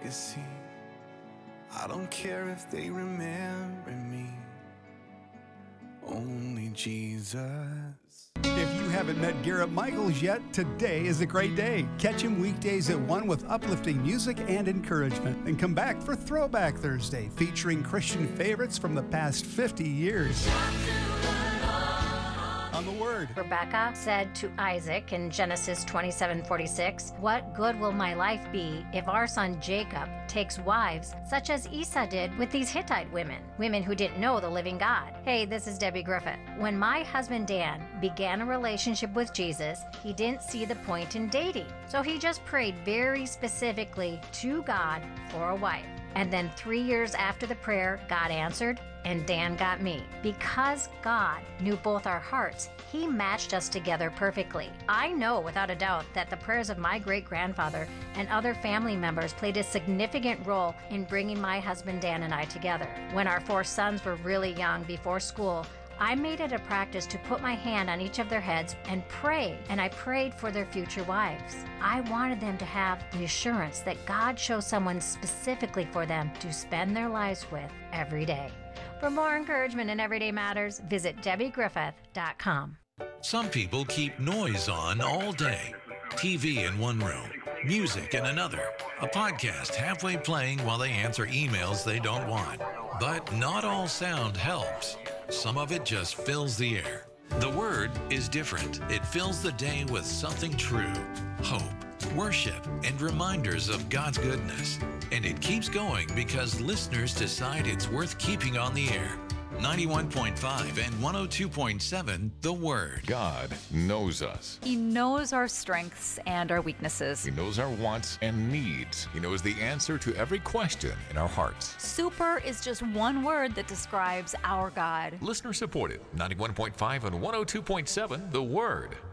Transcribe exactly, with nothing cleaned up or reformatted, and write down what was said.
legacy. I don't care if they remember me, only Jesus. If you haven't met Garrett Michaels yet, today is a great day. Catch him weekdays at one with uplifting music and encouragement. And come back for Throwback Thursday, featuring Christian favorites from the past fifty years. On the Word. Rebekah said to Isaac in Genesis twenty-seven forty-six, "What good will my life be if our son Jacob takes wives such as Esau did with these Hittite women, women who didn't know the living God?" Hey, this is Debbie Griffith. When my husband Dan began a relationship with Jesus, he didn't see the point in dating. So he just prayed very specifically to God for a wife. And then three years after the prayer, God answered, and Dan got me. Because God knew both our hearts, He matched us together perfectly. I know without a doubt that the prayers of my great-grandfather and other family members played a significant role in bringing my husband Dan and I together. When our four sons were really young before school, I made it a practice to put my hand on each of their heads and pray, and I prayed for their future wives. I wanted them to have the assurance that God chose someone specifically for them to spend their lives with every day. For more encouragement in Everyday Matters, visit debbie griffith dot com. Some people keep noise on all day. T V in one room, music in another, a podcast halfway playing while they answer emails they don't want. But not all sound helps. Some of it just fills the air. The Word is different. It fills the day with something true, hope, worship, and reminders of God's goodness. And it keeps going because listeners decide it's worth keeping on the air. ninety-one point five and one oh two point seven, The Word. God knows us. He knows our strengths and our weaknesses. He knows our wants and needs. He knows the answer to every question in our hearts. Super is just one word that describes our God. Listener supported, ninety-one point five and one oh two point seven, The Word.